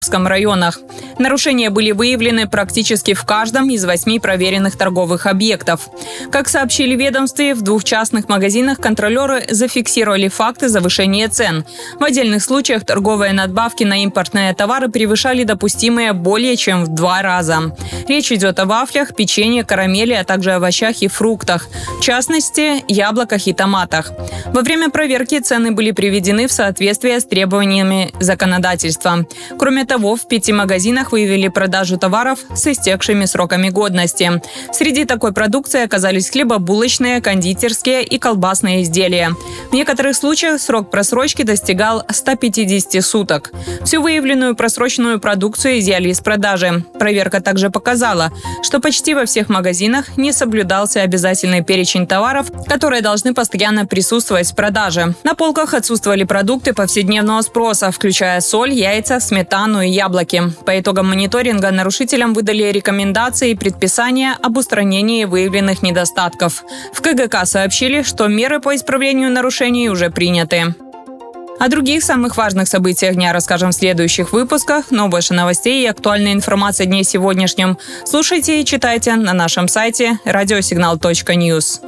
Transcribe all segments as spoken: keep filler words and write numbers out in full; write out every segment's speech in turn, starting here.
районах. Нарушения были выявлены практически в каждом из восьми проверенных торговых объектов. Как сообщили в ведомстве, в двух частных магазинах контролеры зафиксировали факты завышения цен. В отдельных случаях торговые надбавки на импортные товары превышали допустимые более чем в два раза. Речь идет о вафлях, печенье, карамели, а также овощах и фруктах. В частности, яблоках и томатах. Во время проверки цены были приведены в соответствие с требованиями законодательства. Кроме того, в пяти магазинах выявили продажу товаров с истекшими сроками годности. Среди такой продукции оказались хлебобулочные, кондитерские и колбасные изделия. В некоторых случаях срок просрочки достигал ста пятидесяти суток. Всю выявленную просроченную продукцию изъяли из продажи. Проверка также показала, что почти во всех магазинах не соблюдался обязательный перечень товаров, которые должны постоянно присутствовать в продаже. На полках отсутствовали продукты повседневного спроса, включая соль, яйца, сметану и яблоки. По итогам мониторинга нарушителям выдали рекомендации и предписания об устранении выявленных недостатков. В ка гэ ка сообщили, что меры по исправлению нарушений уже приняты. О других самых важных событиях дня расскажем в следующих выпусках, но больше новостей и актуальной информации о дне сегодняшнем слушайте и читайте на нашем сайте радиосигнал точка ньюс.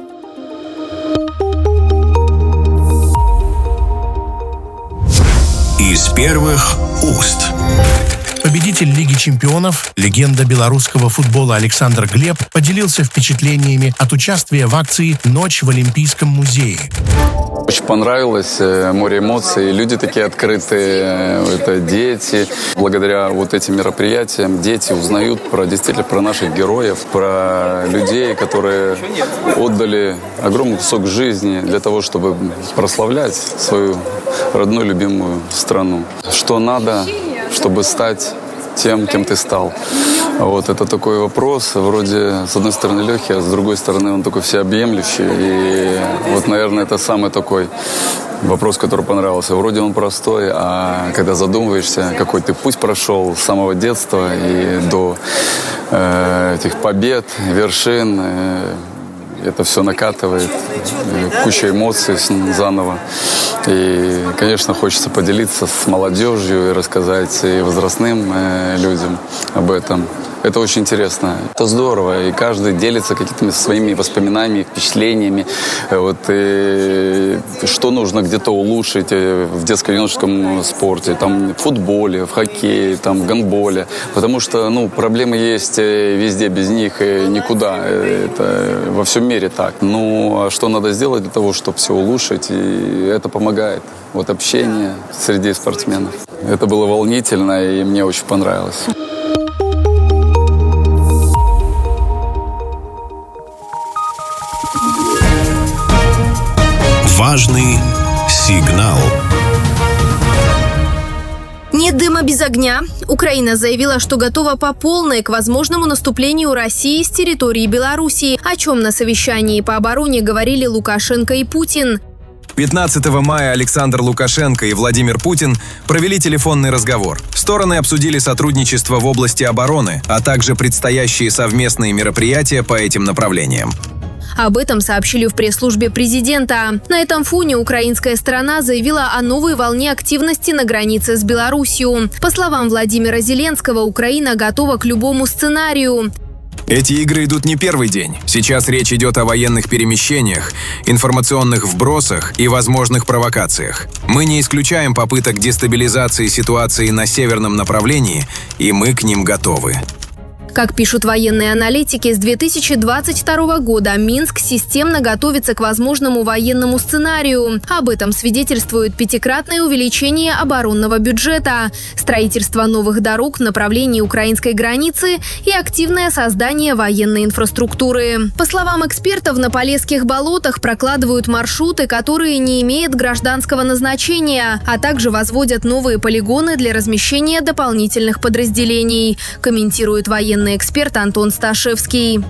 Из первых уст. Победитель Лиги чемпионов, легенда белорусского футбола Александр Глеб поделился впечатлениями от участия в акции «Ночь в Олимпийском музее». Очень понравилось, море эмоций, люди такие открытые, это дети. Благодаря вот этим мероприятиям дети узнают про действительно про наших героев, про людей, которые отдали огромный кусок жизни для того, чтобы прославлять свою родную любимую страну. Что надо, чтобы стать тем, кем ты стал. Вот это такой вопрос, вроде с одной стороны легкий, а с другой стороны он такой всеобъемлющий. И вот, наверное, это самый такой вопрос, который понравился. Вроде он простой, а когда задумываешься, какой ты путь прошел с самого детства и до э, этих побед, вершин, э, это все накатывает, куча эмоций заново. И, конечно, хочется поделиться с молодежью и рассказать и возрастным э, людям об этом. Это очень интересно. Это здорово. И каждый делится какими-то своими воспоминаниями, впечатлениями. Вот, и что нужно где-то улучшить в детско-юношеском спорте, там, в футболе, в хоккее, там, в гандболе. Потому что ну, проблемы есть везде, без них никуда. Это во всем мире так. Ну, а что надо сделать для того, чтобы все улучшить? И это помогает. Вот общение среди спортсменов. Это было волнительно, и мне очень понравилось. Важный сигнал. Нет дыма без огня. Украина заявила, что готова по полной к возможному наступлению России с территории Белоруссии, о чем на совещании по обороне говорили Лукашенко и Путин. пятнадцатого мая Александр Лукашенко и Владимир Путин провели телефонный разговор. Стороны обсудили сотрудничество в области обороны, а также предстоящие совместные мероприятия по этим направлениям. Об этом сообщили в пресс-службе президента. На этом фоне украинская сторона заявила о новой волне активности на границе с Беларусью. По словам Владимира Зеленского, Украина готова к любому сценарию. Эти игры идут не первый день. Сейчас речь идет о военных перемещениях, информационных вбросах и возможных провокациях. Мы не исключаем попыток дестабилизации ситуации на северном направлении, и мы к ним готовы. Как пишут военные аналитики, с две тысячи двадцать второго года Минск системно готовится к возможному военному сценарию. Об этом свидетельствует пятикратное увеличение оборонного бюджета, строительство новых дорог в направлении украинской границы и активное создание военной инфраструктуры. По словам экспертов, на Полесских болотах прокладывают маршруты, которые не имеют гражданского назначения, а также возводят новые полигоны для размещения дополнительных подразделений, комментирует военный эксперт Антон Сташевский.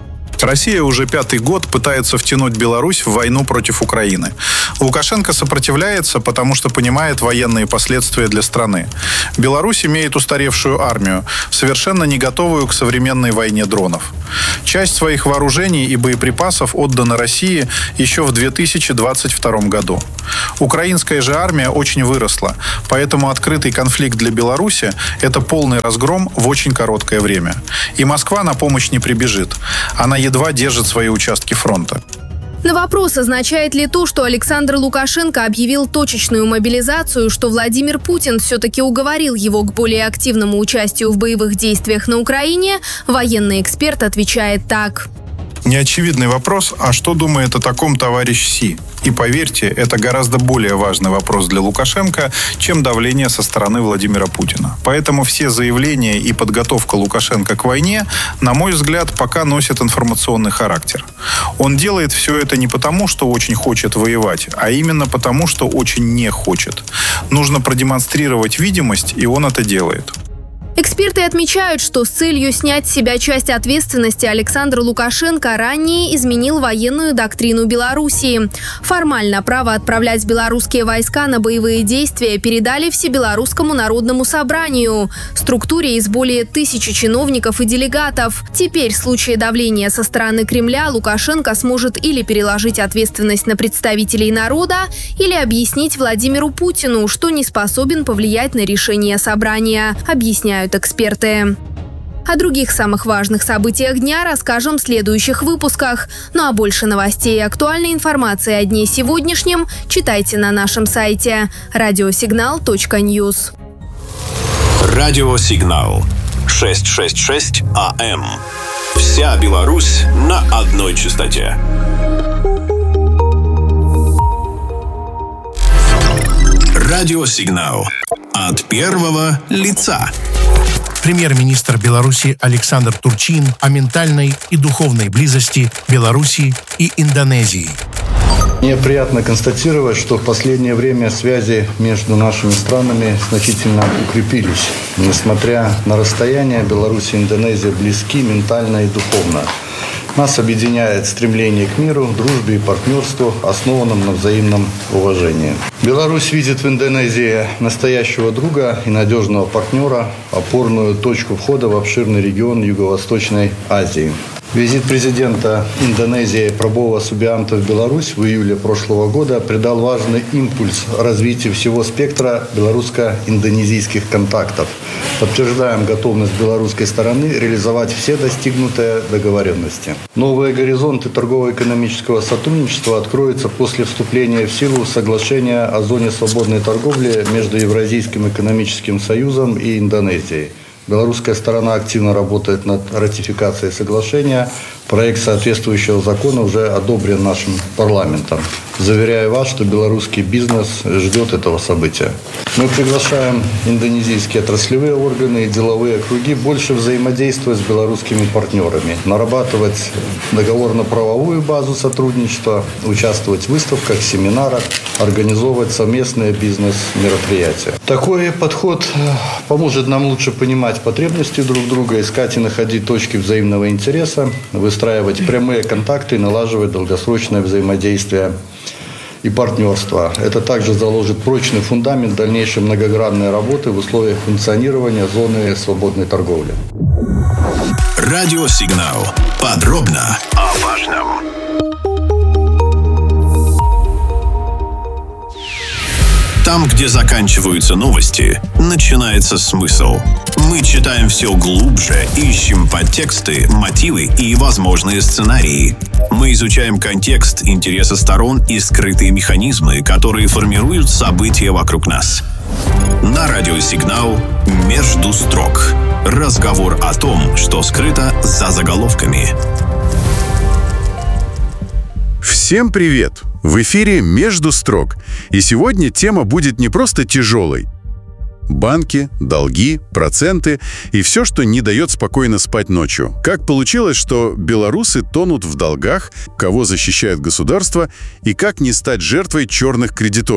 Россия уже пятый год пытается втянуть Беларусь в войну против Украины. Лукашенко сопротивляется, потому что понимает военные последствия для страны. Беларусь имеет устаревшую армию, совершенно не готовую к современной войне дронов. Часть своих вооружений и боеприпасов отдана России еще в две тысячи двадцать втором году. Украинская же армия очень выросла, поэтому открытый конфликт для Беларуси – это полный разгром в очень короткое время. И Москва на помощь не прибежит. Она едва держит свои участки фронта. На вопрос, означает ли то, что Александр Лукашенко объявил точечную мобилизацию, что Владимир Путин все-таки уговорил его к более активному участию в боевых действиях на Украине, военный эксперт отвечает так. Неочевидный вопрос, а что думает о таком товарищ Си? И поверьте, это гораздо более важный вопрос для Лукашенко, чем давление со стороны Владимира Путина. Поэтому все заявления и подготовка Лукашенко к войне, на мой взгляд, пока носят информационный характер. Он делает все это не потому, что очень хочет воевать, а именно потому, что очень не хочет. Нужно продемонстрировать видимость, и он это делает. Эксперты отмечают, что с целью снять с себя часть ответственности Александр Лукашенко ранее изменил военную доктрину Белоруссии. Формально право отправлять белорусские войска на боевые действия передали Всебелорусскому народному собранию, структуре из более тысячи чиновников и делегатов. Теперь в случае давления со стороны Кремля Лукашенко сможет или переложить ответственность на представителей народа, или объяснить Владимиру Путину, что не способен повлиять на решение собрания, объясняют эксперты. О других самых важных событиях дня расскажем в следующих выпусках. Ну а больше новостей и актуальной информации о дне сегодняшнем читайте на нашем сайте радиосигнал точка ньюс. Радиосигнал. шестьсот шестьдесят шесть АМ. Вся Беларусь на одной частоте. Радиосигнал. От первого лица. Премьер-министр Беларуси Александр Турчин о ментальной и духовной близости Беларуси и Индонезии. Мне приятно констатировать, что в последнее время связи между нашими странами значительно укрепились. Несмотря на расстояние, Беларусь и Индонезия близки ментально и духовно. Нас объединяет стремление к миру, дружбе и партнерству, основанном на взаимном уважении. Беларусь видит в Индонезии настоящего друга и надежного партнера, опорную точку входа в обширный регион Юго-Восточной Азии. Визит президента Индонезии Прабова Субианто в Беларусь в июле прошлого года придал важный импульс развитию всего спектра белорусско-индонезийских контактов. Подтверждаем готовность белорусской стороны реализовать все достигнутые договоренности. Новые горизонты торгово-экономического сотрудничества откроются после вступления в силу соглашения о зоне свободной торговли между Евразийским экономическим союзом и Индонезией. Белорусская сторона активно работает над ратификацией соглашения. Проект соответствующего закона уже одобрен нашим парламентом. Заверяю вас, что белорусский бизнес ждет этого события. Мы приглашаем индонезийские отраслевые органы и деловые круги больше взаимодействовать с белорусскими партнерами, нарабатывать договорно-правовую базу сотрудничества, участвовать в выставках, семинарах, организовывать совместные бизнес-мероприятия. Такой подход поможет нам лучше понимать потребности друг друга, искать и находить точки взаимного интереса, выстраивать прямые контакты и налаживать долгосрочное взаимодействие и партнерство. Это также заложит прочный фундамент дальнейшей многогранной работы в условиях функционирования зоны свободной торговли. Радиосигнал. Подробно о важном. Там, где заканчиваются новости, начинается смысл. Мы читаем все глубже, ищем подтексты, мотивы и возможные сценарии. Мы изучаем контекст, интересы сторон и скрытые механизмы, которые формируют события вокруг нас. На радиосигнал «Между строк». Разговор о том, что скрыто за заголовками. Всем привет! В эфире «Между строк». И сегодня тема будет не просто тяжелой. Банки, долги, проценты и все, что не дает спокойно спать ночью. Как получилось, что белорусы тонут в долгах, кого защищает государство и как не стать жертвой черных кредиторов?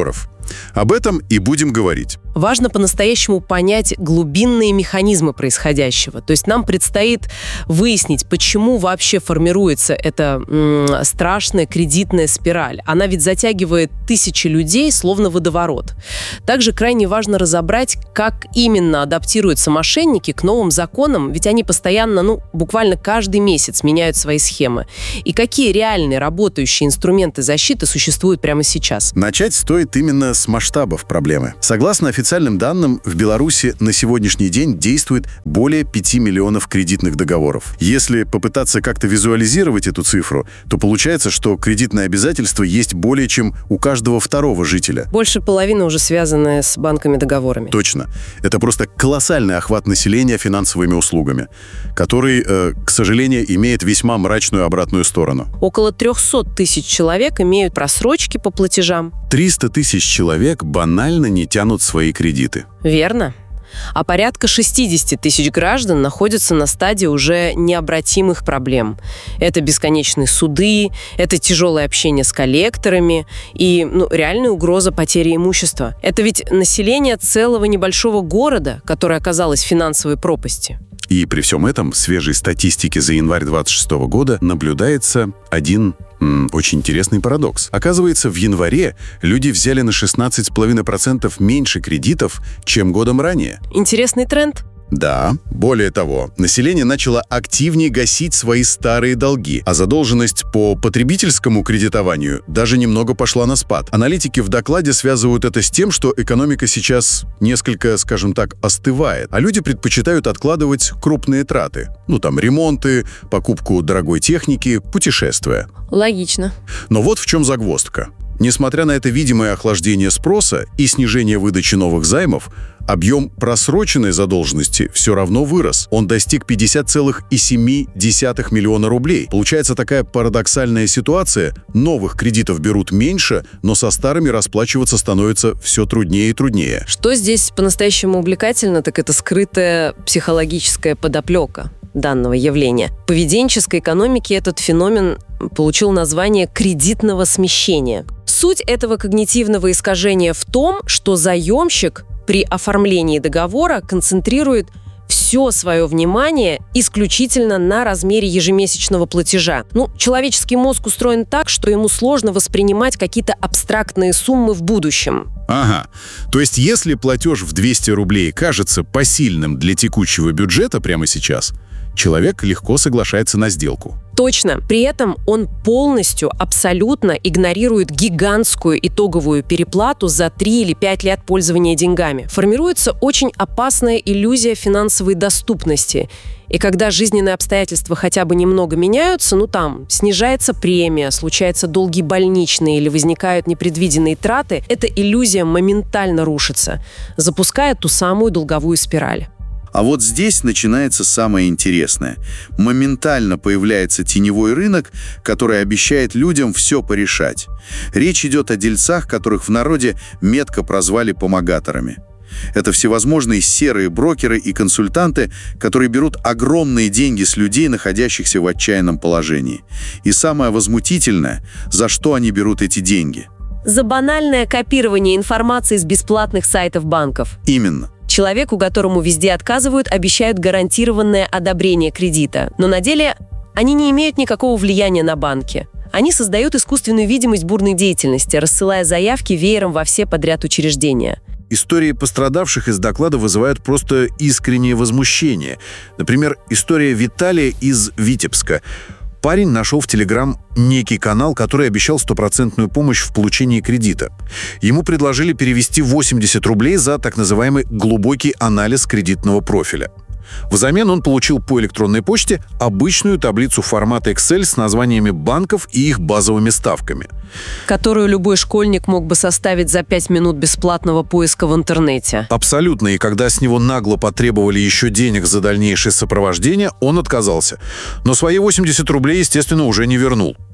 Об этом и будем говорить. Важно по-настоящему понять глубинные механизмы происходящего. То есть нам предстоит выяснить, почему вообще формируется эта м- страшная кредитная спираль. Она ведь затягивает тысячи людей, словно водоворот. Также крайне важно разобрать, как именно адаптируются мошенники к новым законам, ведь они постоянно, ну, буквально каждый месяц меняют свои схемы. И какие реальные работающие инструменты защиты существуют прямо сейчас. Начать стоит именно с масштабов проблемы. Согласно официальным данным, в Беларуси на сегодняшний день действует более пяти миллионов кредитных договоров. Если попытаться как-то визуализировать эту цифру, то получается, что кредитные обязательства есть более чем у каждого второго жителя. Больше половины уже связаны с банками-договорами. Точно. Это просто колоссальный охват населения финансовыми услугами, который, э, к сожалению, имеет весьма мрачную обратную сторону. Около триста тысяч человек имеют просрочки по платежам. триста тысяч человек банально не тянут свои кредиты. Верно. А порядка шестьдесят тысяч граждан находятся на стадии уже необратимых проблем. Это бесконечные суды, это тяжелое общение с коллекторами и ну, реальная угроза потери имущества. Это ведь население целого небольшого города, которое оказалось в финансовой пропасти. И при всем этом в свежей статистике за январь двадцать шестого года наблюдается один м, очень интересный парадокс. Оказывается, в январе люди взяли на шестнадцать целых пять десятых процента меньше кредитов, чем годом ранее. Интересный тренд? Да, более того, население начало активнее гасить свои старые долги, а задолженность по потребительскому кредитованию даже немного пошла на спад. Аналитики в докладе связывают это с тем, что экономика сейчас несколько, скажем так, остывает, а люди предпочитают откладывать крупные траты. Ну там ремонты, покупку дорогой техники, путешествия. Логично. Но вот в чем загвоздка. Несмотря на это видимое охлаждение спроса и снижение выдачи новых займов, объем просроченной задолженности все равно вырос. Он достиг пятьдесят целых семь десятых миллиона рублей. Получается такая парадоксальная ситуация. Новых кредитов берут меньше, но со старыми расплачиваться становится все труднее и труднее. Что здесь по-настоящему увлекательно, так это скрытая психологическая подоплека данного явления. В поведенческой экономике этот феномен получил название кредитного смещения. Суть этого когнитивного искажения в том, что заемщик при оформлении договора концентрирует все свое внимание исключительно на размере ежемесячного платежа. Ну, человеческий мозг устроен так, что ему сложно воспринимать какие-то абстрактные суммы в будущем. Ага. То есть если платеж в двести рублей кажется посильным для текущего бюджета прямо сейчас, человек легко соглашается на сделку. Точно. При этом он полностью, абсолютно игнорирует гигантскую итоговую переплату за три или пять лет пользования деньгами. Формируется очень опасная иллюзия финансовой доступности. И когда жизненные обстоятельства хотя бы немного меняются, ну там, снижается премия, случаются долгие больничные или возникают непредвиденные траты, эта иллюзия моментально рушится, запуская ту самую долговую спираль. А вот здесь начинается самое интересное. Моментально появляется теневой рынок, который обещает людям все порешать. Речь идет о дельцах, которых в народе метко прозвали помогаторами. Это всевозможные серые брокеры и консультанты, которые берут огромные деньги с людей, находящихся в отчаянном положении. И самое возмутительное, за что они берут эти деньги? За банальное копирование информации с бесплатных сайтов банков. Именно. Человеку, которому везде отказывают, обещают гарантированное одобрение кредита. Но на деле они не имеют никакого влияния на банки. Они создают искусственную видимость бурной деятельности, рассылая заявки веером во все подряд учреждения. Истории пострадавших из доклада вызывают просто искреннее возмущение. Например, история Виталия из Витебска. Парень нашел в Телеграм некий канал, который обещал стопроцентную помощь в получении кредита. Ему предложили перевести восемьдесят рублей за так называемый глубокий анализ кредитного профиля. Взамен он получил по электронной почте обычную таблицу формата Excel с названиями банков и их базовыми ставками. Которую любой школьник мог бы составить за пять минут бесплатного поиска в интернете. Абсолютно. И когда с него нагло потребовали еще денег за дальнейшее сопровождение, он отказался. Но свои восемьдесят рублей, естественно, уже не вернул.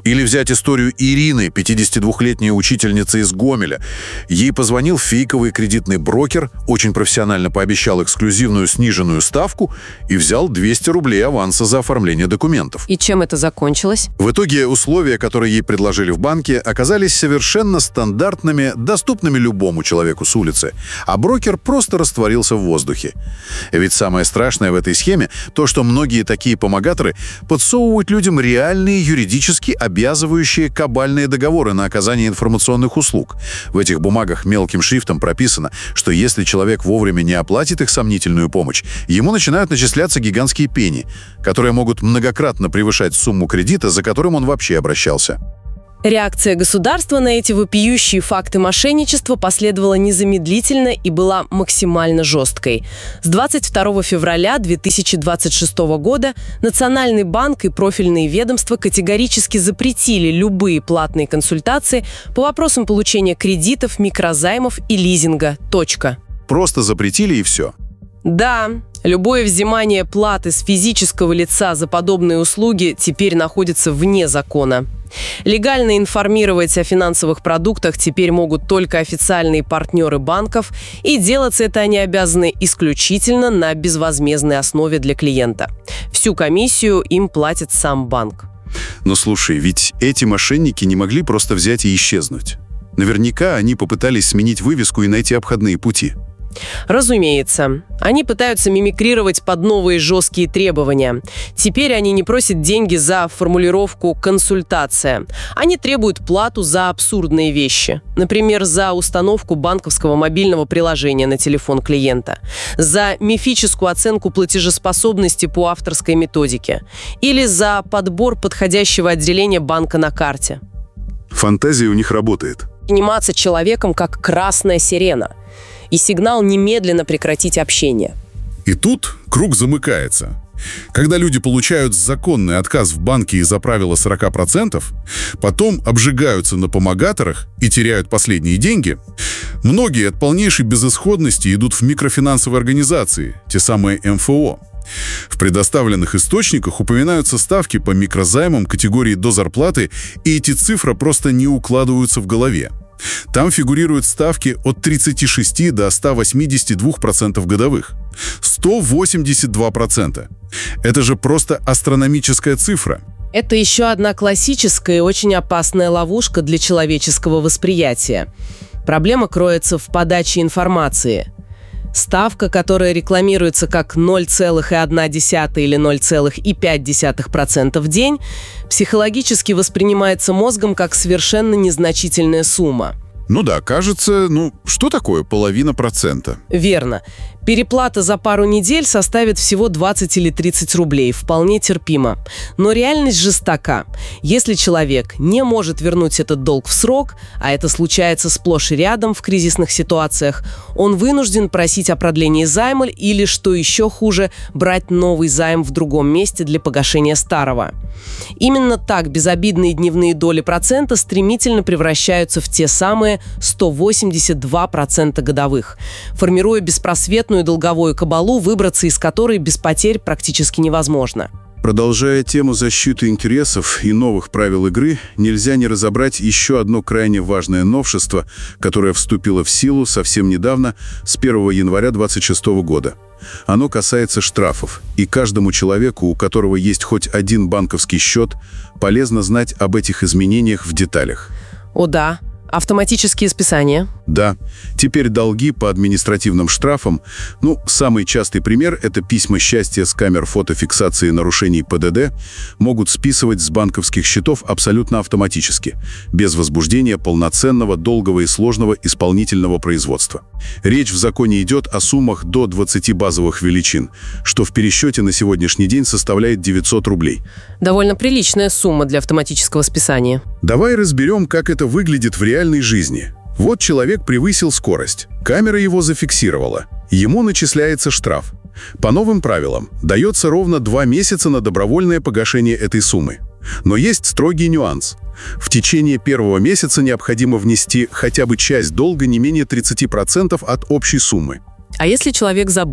Или взять историю Ирины, пятидесятидвухлетней учительницы из Гомеля. Ей позвонил фейковый кредитный брокер, очень профессионально пообещал эксклюзивную сниженную ставку и взял двести рублей аванса за оформление документов. И чем это закончилось? В итоге условия, которые ей предложили в банке, оказались совершенно стандартными, доступными любому человеку с улицы, а брокер просто растворился в воздухе. Ведь самое страшное в этой схеме то, что многие такие помогаторы подсовывают людям реальные юридически обязывающие кабальные договоры на оказание информационных услуг. В этих бумагах мелким шрифтом прописано, что если человек вовремя не оплатит их сомнительную помощь, ему начинают начисляться гигантские пени, которые могут многократно превышать сумму кредита, за которым он вообще обращался. Реакция государства на эти вопиющие факты мошенничества последовала незамедлительно и была максимально жесткой. С двадцать второго февраля две тысячи двадцать шестого года Национальный банк и профильные ведомства категорически запретили любые платные консультации по вопросам получения кредитов, микрозаймов и лизинга. Точка. Просто запретили и все. Да, любое взимание платы с физического лица за подобные услуги теперь находится вне закона. Легально информировать о финансовых продуктах теперь могут только официальные партнеры банков, и делаться это они обязаны исключительно на безвозмездной основе для клиента. Всю комиссию им платит сам банк. Но слушай, ведь эти мошенники не могли просто взять и исчезнуть. Наверняка они попытались сменить вывеску и найти обходные пути. Разумеется. Они пытаются мимикрировать под новые жесткие требования. Теперь они не просят деньги за формулировку «консультация». Они требуют плату за абсурдные вещи. Например, за установку банковского мобильного приложения на телефон клиента, за мифическую оценку платежеспособности по авторской методике или за подбор подходящего отделения банка на карте. Фантазия у них работает. Заниматься человеком как красная сирена. И сигнал немедленно прекратить общение. И тут круг замыкается. Когда люди получают законный отказ в банке из-за правила сорок процентов, потом обжигаются на помогаторах и теряют последние деньги, многие от полнейшей безысходности идут в микрофинансовые организации, те самые эм эф о. В предоставленных источниках упоминаются ставки по микрозаймам категории до зарплаты, и эти цифры просто не укладываются в голове. Там фигурируют ставки от тридцати шести до ста восьмидесяти двух процентов годовых. сто восемьдесят два процента. Это же просто астрономическая цифра. Это еще одна классическая и очень опасная ловушка для человеческого восприятия. Проблема кроется в подаче информации. Ставка, которая рекламируется как ноль целых одна десятая или ноль целых пять десятых процента в день, психологически воспринимается мозгом как совершенно незначительная сумма. Ну да, кажется, ну что такое половина процента? Верно. Переплата за пару недель составит всего двадцать или тридцать рублей, вполне терпимо. Но реальность жестока. Если человек не может вернуть этот долг в срок, а это случается сплошь и рядом в кризисных ситуациях, он вынужден просить о продлении займа или, что еще хуже, брать новый займ в другом месте для погашения старого. Именно так безобидные дневные доли процента стремительно превращаются в те самые сто восемьдесят два процента годовых, формируя беспросветную долговую кабалу, выбраться из которой без потерь практически невозможно. Продолжая тему защиты интересов и новых правил игры, нельзя не разобрать еще одно крайне важное новшество, которое вступило в силу совсем недавно, с первого января две тысячи двадцать шестого года. Оно касается штрафов, и каждому человеку, у которого есть хоть один банковский счет, полезно знать об этих изменениях в деталях. О да. Автоматические списания? Да. Теперь долги по административным штрафам. Ну, самый частый пример – это письма счастья с камер фотофиксации нарушений пэ дэ дэ могут списывать с банковских счетов абсолютно автоматически, без возбуждения полноценного, долгого и сложного исполнительного производства. Речь в законе идет о суммах до двадцати базовых величин, что в пересчете на сегодняшний день составляет девятьсот рублей. Довольно приличная сумма для автоматического списания. Давай разберем, как это выглядит в реальной жизни. Вот человек превысил скорость. Камера его зафиксировала. Ему начисляется штраф. По новым правилам дается ровно два месяца на добровольное погашение этой суммы. Но есть строгий нюанс. В течение первого месяца необходимо внести хотя бы часть долга не менее тридцати процентов от общей суммы. А если человек забыл?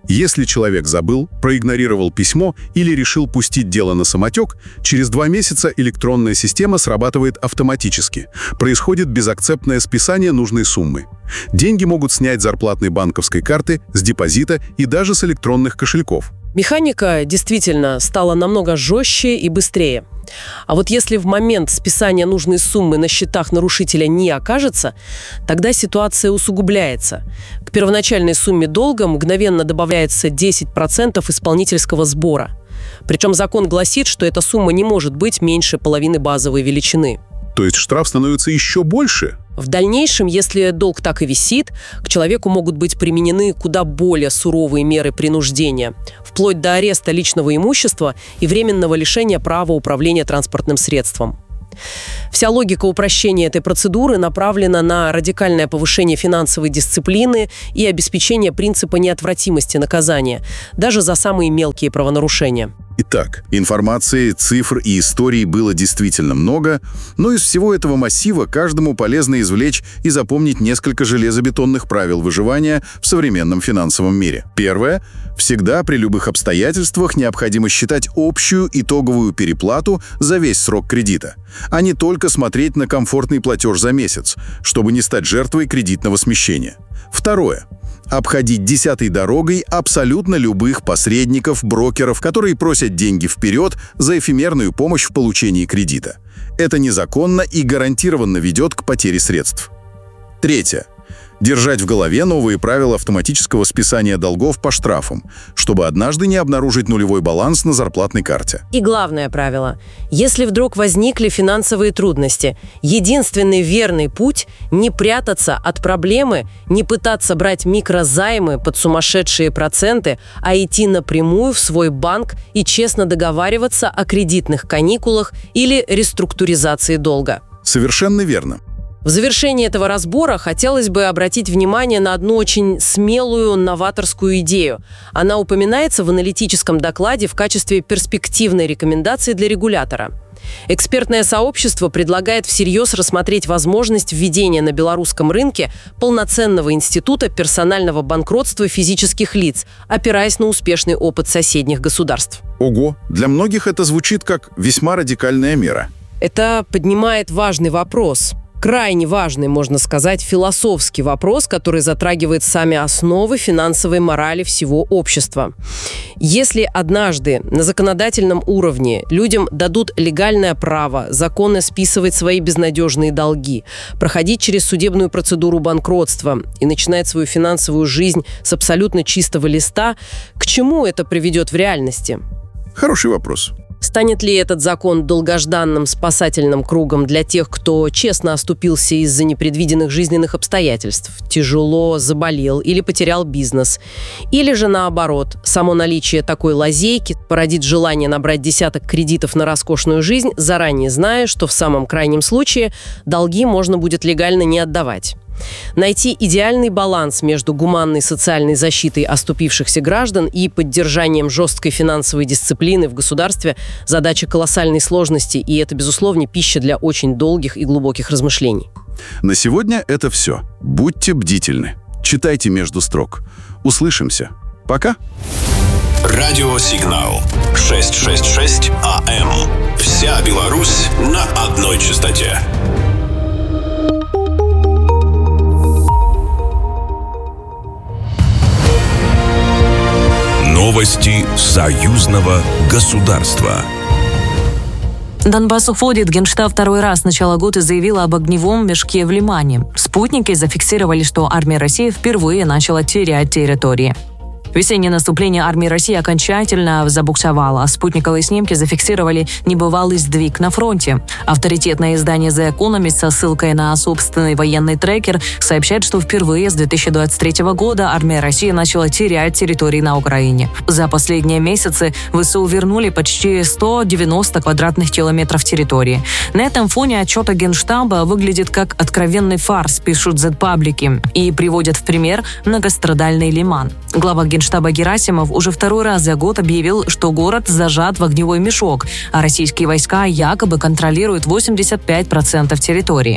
Если человек забыл, проигнорировал письмо или решил пустить дело на самотек, через два месяца электронная система срабатывает автоматически. Происходит безакцептное списание нужной суммы. Деньги могут снять с зарплатной банковской карты, с депозита и даже с электронных кошельков. Механика действительно стала намного жестче и быстрее. А вот если в момент списания нужной суммы на счетах нарушителя не окажется, тогда ситуация усугубляется. К первоначальной сумме долга мгновенно добавляется десять процентов исполнительского сбора. Причем закон гласит, что эта сумма не может быть меньше половины базовой величины. То есть штраф становится еще больше? В дальнейшем, если долг так и висит, к человеку могут быть применены куда более суровые меры принуждения, вплоть до ареста личного имущества и временного лишения права управления транспортным средством. Вся логика упрощения этой процедуры направлена на радикальное повышение финансовой дисциплины и обеспечение принципа неотвратимости наказания, даже за самые мелкие правонарушения. Итак, информации, цифр и историй было действительно много, но из всего этого массива каждому полезно извлечь и запомнить несколько железобетонных правил выживания в современном финансовом мире. Первое. Всегда при любых обстоятельствах необходимо считать общую итоговую переплату за весь срок кредита, а не только смотреть на комфортный платеж за месяц, чтобы не стать жертвой кредитного смещения. Второе. Обходить десятой дорогой абсолютно любых посредников, брокеров, которые просят деньги вперед за эфемерную помощь в получении кредита. Это незаконно и гарантированно ведет к потере средств. Третье. Держать в голове новые правила автоматического списания долгов по штрафам, чтобы однажды не обнаружить нулевой баланс на зарплатной карте. И главное правило. Если вдруг возникли финансовые трудности, единственный верный путь – не прятаться от проблемы, не пытаться брать микрозаймы под сумасшедшие проценты, а идти напрямую в свой банк и честно договариваться о кредитных каникулах или реструктуризации долга. Совершенно верно. В завершении этого разбора хотелось бы обратить внимание на одну очень смелую новаторскую идею. Она упоминается в аналитическом докладе в качестве перспективной рекомендации для регулятора. Экспертное сообщество предлагает всерьез рассмотреть возможность введения на белорусском рынке полноценного института персонального банкротства физических лиц, опираясь на успешный опыт соседних государств. Ого! Для многих это звучит как весьма радикальная мера. Это поднимает важный вопрос. Крайне важный, можно сказать, философский вопрос, который затрагивает сами основы финансовой морали всего общества. Если однажды на законодательном уровне людям дадут легальное право законно списывать свои безнадежные долги, проходить через судебную процедуру банкротства и начинать свою финансовую жизнь с абсолютно чистого листа, к чему это приведет в реальности? Хороший вопрос. Станет ли этот закон долгожданным спасательным кругом для тех, кто честно оступился из-за непредвиденных жизненных обстоятельств, тяжело заболел или потерял бизнес? Или же наоборот, само наличие такой лазейки породит желание набрать десяток кредитов на роскошную жизнь, заранее зная, что в самом крайнем случае долги можно будет легально не отдавать? Найти идеальный баланс между гуманной социальной защитой оступившихся граждан и поддержанием жесткой финансовой дисциплины в государстве – задача колоссальной сложности, и это, безусловно, пища для очень долгих и глубоких размышлений. На сегодня это все. Будьте бдительны. Читайте между строк. Услышимся. Пока. Радиосигнал шестьсот шестьдесят шесть АМ. Вся Беларусь на одной частоте. Новости союзного государства. Донбасс уходит. Генштаб второй раз с начала года заявил об огневом мешке в Лимане. Спутники зафиксировали, что армия России впервые начала терять территории. Весеннее наступление армии России окончательно забуксовало, а спутниковые снимки зафиксировали небывалый сдвиг на фронте. Авторитетное издание The Economist со ссылкой на собственный военный трекер сообщает, что впервые с две тысячи двадцать третьего года армия России начала терять территории на Украине. За последние месяцы ВСУ вернули почти сто девяносто квадратных километров территории. На этом фоне отчет Генштаба выглядит как откровенный фарс, пишут зет-паблики, и приводят в пример многострадальный Лиман. Глава Генштаба Штаба Герасимов уже второй раз за год объявил, что город зажат в огневой мешок, а российские войска якобы контролируют восемьдесят пять процентов территории.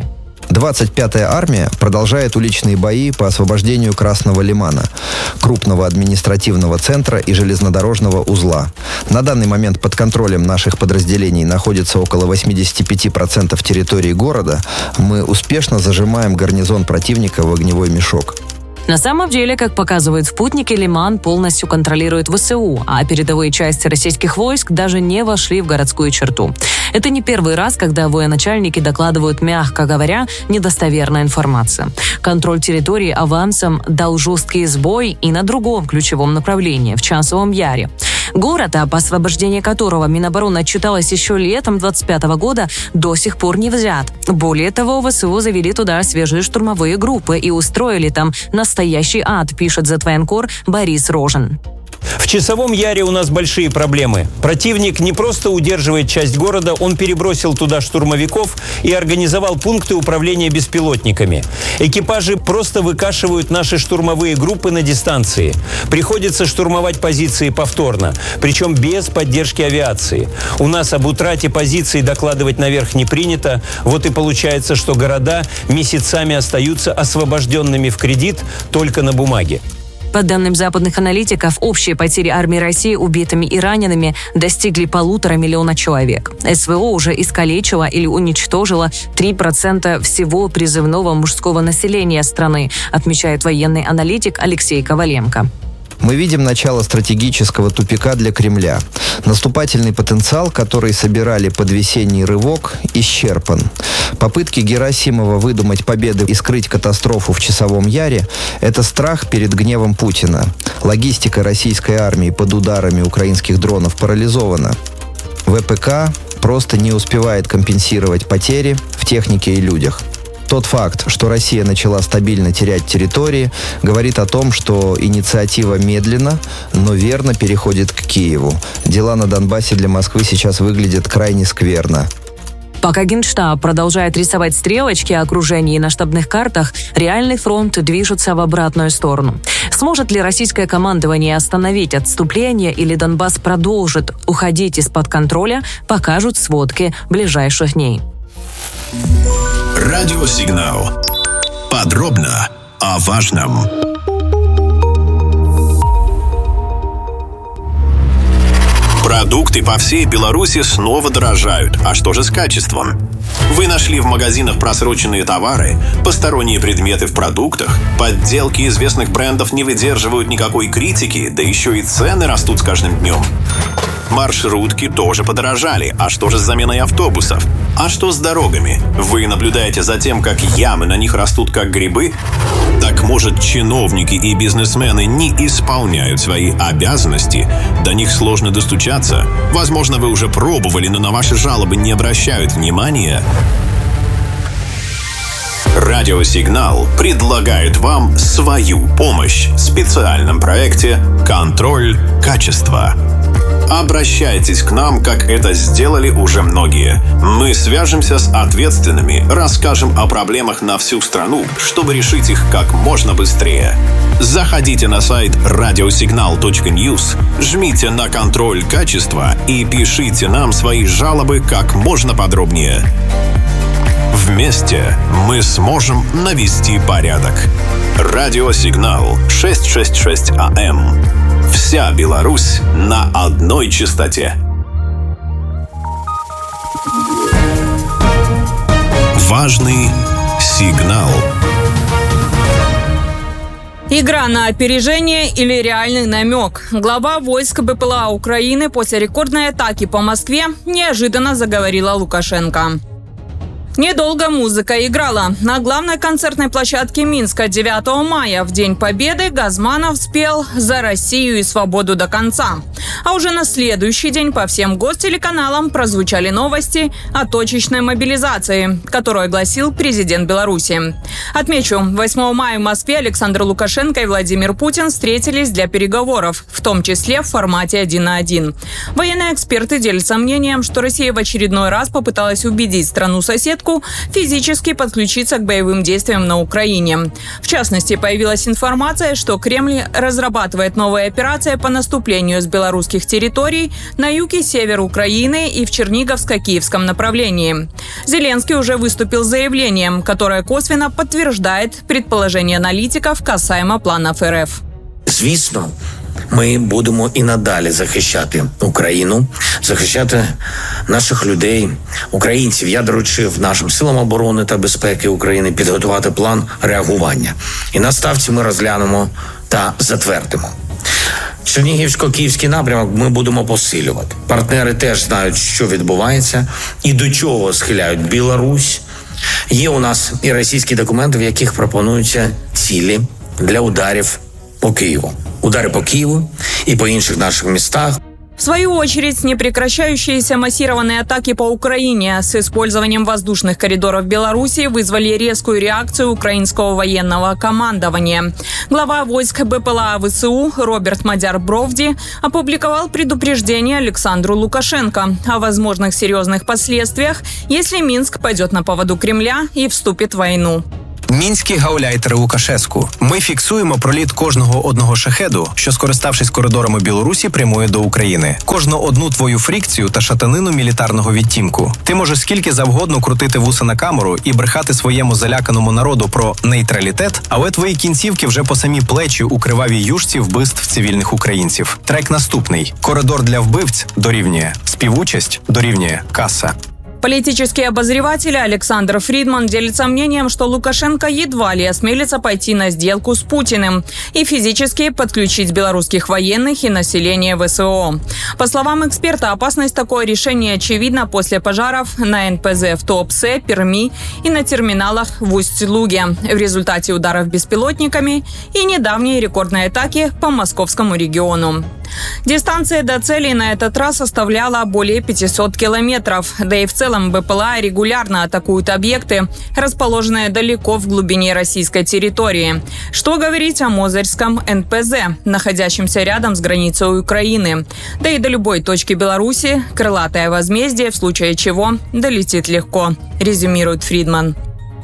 двадцать пятая армия продолжает уличные бои по освобождению Красного Лимана, крупного административного центра и железнодорожного узла. На данный момент под контролем наших подразделений находится около восемьдесят пять процентов территории города. Мы успешно зажимаем гарнизон противника в огневой мешок. На самом деле, как показывают спутники, Лиман полностью контролирует ВСУ, а передовые части российских войск даже не вошли в городскую черту. Это не первый раз, когда военачальники докладывают, мягко говоря, недостоверная информация. Контроль территории авансом дал жесткий сбой и на другом ключевом направлении, в Часовом Яре. Город, об освобождении которого Минобороны отчиталось еще летом двадцать пятого года, до сих пор не взят. Более того, ВСУ завели туда свежие штурмовые группы и устроили там настоящий ад, пишет Зетвоенкор Борис Рожен. В Часовом Яре у нас большие проблемы. Противник не просто удерживает часть города, он перебросил туда штурмовиков и организовал пункты управления беспилотниками. Экипажи просто выкашивают наши штурмовые группы на дистанции. Приходится штурмовать позиции повторно, причем без поддержки авиации. У нас об утрате позиций докладывать наверх не принято. Вот и получается, что города месяцами остаются освобожденными в кредит только на бумаге. По данным западных аналитиков, общие потери армии России убитыми и ранеными достигли полутора миллиона человек. СВО уже искалечило или уничтожило три процента всего призывного мужского населения страны, отмечает военный аналитик Алексей Коваленко. Мы видим начало стратегического тупика для Кремля. Наступательный потенциал, который собирали под весенний рывок, исчерпан. Попытки Герасимова выдумать победы и скрыть катастрофу в Часовом Яре – это страх перед гневом Путина. Логистика российской армии под ударами украинских дронов парализована. ВПК просто не успевает компенсировать потери в технике и людях. Тот факт, что Россия начала стабильно терять территории, говорит о том, что инициатива медленно, но верно переходит к Киеву. Дела на Донбассе для Москвы сейчас выглядят крайне скверно. Пока Генштаб продолжает рисовать стрелочки окружения на штабных картах, реальный фронт движется в обратную сторону. Сможет ли российское командование остановить отступление или Донбасс продолжит уходить из-под контроля, покажут сводки ближайших дней. Радиосигнал. Подробно о важном. Продукты по всей Беларуси снова дорожают. А что же с качеством? Вы нашли в магазинах просроченные товары, посторонние предметы в продуктах, подделки известных брендов не выдерживают никакой критики, да еще и цены растут с каждым днем. Маршрутки тоже подорожали. А что же с заменой автобусов? А что с дорогами? Вы наблюдаете за тем, как ямы на них растут как грибы? Так может, чиновники и бизнесмены не исполняют свои обязанности? До них сложно достучаться? Возможно, вы уже пробовали, но на ваши жалобы не обращают внимания? Радиосигнал предлагает вам свою помощь в специальном проекте «Контроль качества». Обращайтесь к нам, как это сделали уже многие. Мы свяжемся с ответственными, расскажем о проблемах на всю страну, чтобы решить их как можно быстрее. Заходите на сайт радиосигнал точка ньюс, жмите на «Контроль качества» и пишите нам свои жалобы как можно подробнее. Вместе мы сможем навести порядок. Радиосигнал шестьсот шестьдесят шесть АМ. Вся Беларусь на одной частоте. Важный сигнал. Игра на опережение или реальный намек. Глава войск БПЛА Украины после рекордной атаки по Москве неожиданно заговорила Лукашенко. Недолго музыка играла. На главной концертной площадке Минска девятого мая в День Победы Газманов спел «За Россию и свободу до конца». А уже на следующий день по всем гостелеканалам прозвучали новости о точечной мобилизации, которую огласил президент Беларуси. Отмечу, восьмого мая в Москве Александр Лукашенко и Владимир Путин встретились для переговоров, в том числе в формате один на один. Военные эксперты делятся мнением, что Россия в очередной раз попыталась убедить страну-соседку Минску физически подключиться к боевым действиям на Украине. В частности, появилась информация, что Кремль разрабатывает новые операции по наступлению с белорусских территорий на юг и север Украины и в Черниговско-Киевском направлении. Зеленский уже выступил с заявлением, которое косвенно подтверждает предположение аналітиків касаємо планів РФ. Звісно, ми будемо і надалі захищати Україну, захищати наших людей, українців. Я доручив нашим силам оборони та безпеки України підготувати план реагування. І на ставці ми розглянемо та затвердимо. Чернігівсько-київський напрямок ми будемо посилювати. Партнери теж знають, що відбувається і до чого схиляють Білорусь. Є у нас і російські документи, в яких пропонуються цілі для ударів по Киеву. Удары по Киеву и по інших наших местах. В свою очередь, непрекращающиеся массированные атаки по Украине с использованием воздушных коридоров Беларуси вызвали резкую реакцию украинского военного командования. Глава войск БПЛА ВСУ Роберт Мадяр-Бровди опубликовал предупреждение Александру Лукашенко о возможных серьезных последствиях, если Минск пойдет на поводу Кремля и вступит в войну. Мінські гауляйтери Лукашеску. Ми фіксуємо проліт кожного одного шахеду, що, скориставшись коридорами Білорусі, прямує до України. Кожну одну твою фрикцію та шатанину мілітарного відтінку. Ти можеш скільки завгодно крутити вуса на камеру і брехати своєму заляканому народу про нейтралітет, але твої кінцівки вже по самі плечі у кривавій юшці вбивств цивільних українців. Трек наступний. Коридор для вбивць дорівнює. Співучасть дорівнює каса. Политический обозреватель Александр Фридман делится мнением, что Лукашенко едва ли осмелится пойти на сделку с Путиным и физически подключить белорусских военных и население ВСО. По словам эксперта, опасность такого решения очевидна после пожаров на эн пэ зэ в Туапсе, Перми и на терминалах в Усть-Луге в результате ударов беспилотниками и недавней рекордной атаки по московскому региону. Дистанция до целей на этот раз составляла более пятисот километров, да и в целом БПЛА регулярно атакуют объекты, расположенные далеко в глубине российской территории. Что говорить о Мозырском эн пэ зэ, находящемся рядом с границей Украины. Да и до любой точки Беларуси крылатое возмездие, в случае чего долетит легко, резюмирует Фридман.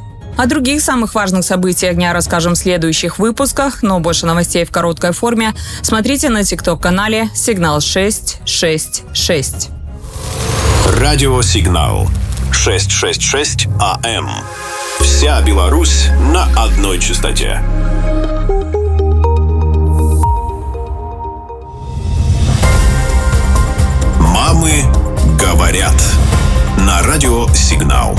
О других самых важных событиях дня расскажем в следующих выпусках, но больше новостей в короткой форме смотрите на тикток-канале «Сигнал шесть шесть шесть». Радио «Сигнал» шестьсот шестьдесят шесть а эм. Вся Беларусь на одной частоте. Мамы говорят. На радио «Сигнал».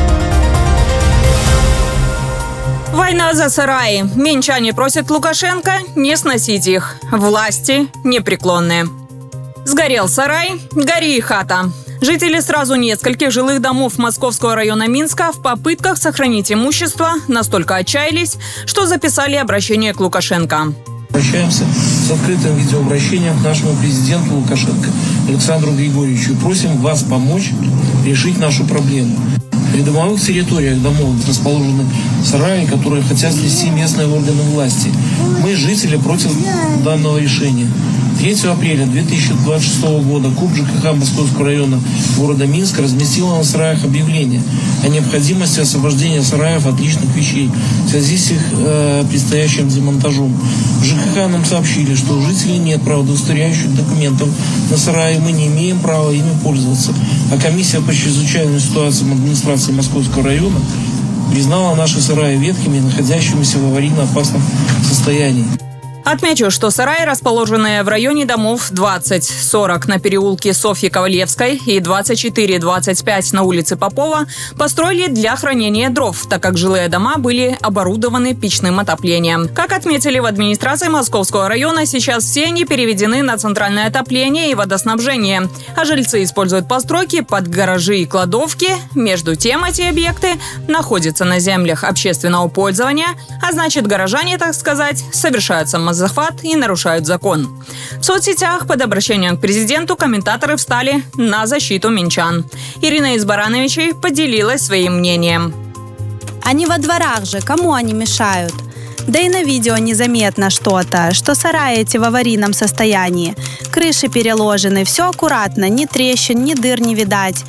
Война за сараи. Минчане просят Лукашенко не сносить их. Власти непреклонные. Сгорел сарай, гори и хата. Жители сразу нескольких жилых домов Московского района Минска в попытках сохранить имущество настолько отчаялись, что записали обращение к Лукашенко. Обращаемся с открытым видеообращением к нашему президенту Лукашенко Александру Григорьевичу и просим вас помочь решить нашу проблему. В придомовых территориях домов расположены сараи, которые хотят снести местные органы власти. Мы, жители, против данного решения. третьего апреля две тысячи двадцать шестого года КУП ЖКХ Московского района города Минск разместила на сараях объявление о необходимости освобождения сараев от личных вещей в связи с их э, предстоящим демонтажом. В ЖКХ нам сообщили, что у жителей нет правоудостоверяющих документов на сараи, мы не имеем права ими пользоваться. А комиссия по чрезвычайным ситуациям администрации Московского района признала наши сараи ветхими, находящимися в аварийно-опасном состоянии. Отмечу, что сараи, расположенные в районе домов двадцать сорок на переулке Софьи Ковалевской и двадцать четыре двадцать пять на улице Попова, построили для хранения дров, так как жилые дома были оборудованы печным отоплением. Как отметили в администрации Московского района, сейчас все они переведены на центральное отопление и водоснабжение, а жильцы используют постройки под гаражи и кладовки. Между тем, эти объекты находятся на землях общественного пользования, а значит, горожане, так сказать, совершают самозахват захват и нарушают закон. В соцсетях под обращением к президенту комментаторы встали на защиту минчан. Ирина из Барановичей поделилась своим мнением. Они во дворах же, кому они мешают? Да и на видео незаметно что-то, что сараи эти в аварийном состоянии. Крыши переложены, все аккуратно, ни трещин, ни дыр не видать.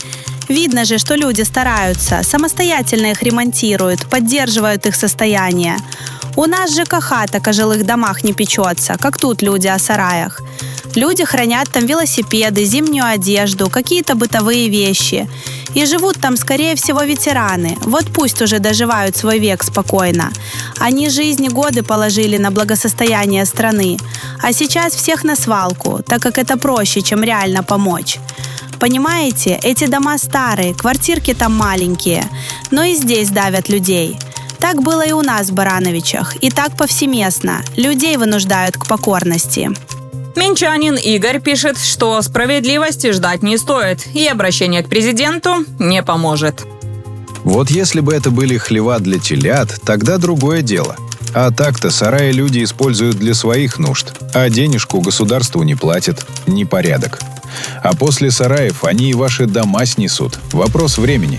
Видно же, что люди стараются, самостоятельно их ремонтируют, поддерживают их состояние. У нас ЖКХ так о жилых домах не печется, как тут люди о сараях. Люди хранят там велосипеды, зимнюю одежду, какие-то бытовые вещи. И живут там, скорее всего, ветераны. Вот пусть уже доживают свой век спокойно. Они жизни годы положили на благосостояние страны. А сейчас всех на свалку, так как это проще, чем реально помочь. Понимаете, эти дома старые, квартирки там маленькие. Но и здесь давят людей. Так было и у нас в Барановичах. И так повсеместно. Людей вынуждают к покорности. Минчанин Игорь пишет, что справедливости ждать не стоит, и обращение к президенту не поможет. Вот если бы это были хлева для телят, тогда другое дело. А так-то сараи люди используют для своих нужд, а денежку государству не платят. Непорядок. А после сараев они и ваши дома снесут. Вопрос времени.